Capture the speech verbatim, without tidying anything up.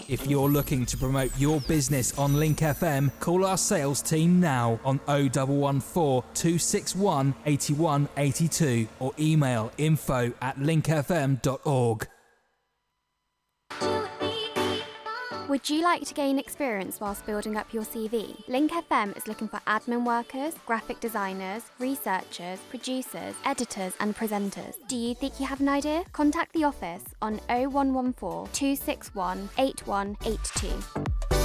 If you're looking to promote your business on Link F M, call our sales team now on oh one one four, two six one, eight one eight two or email info at link f m dot org. Would you like to gain experience whilst building up your C V? Link F M is looking for admin workers, graphic designers, researchers, producers, editors and presenters. Do you think you have an idea? Contact the office on oh one one four, two six one, eight one eight two.